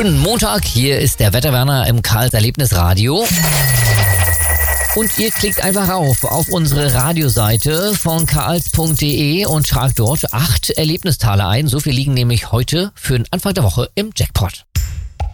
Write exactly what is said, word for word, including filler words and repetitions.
Schönen Montag, hier ist der Wetterwerner im Karls Erlebnisradio. Und ihr klickt einfach auf, auf unsere Radioseite von karls punkt de und tragt dort acht Erlebnisteile ein. So viel liegen nämlich heute für den Anfang der Woche im Jackpot.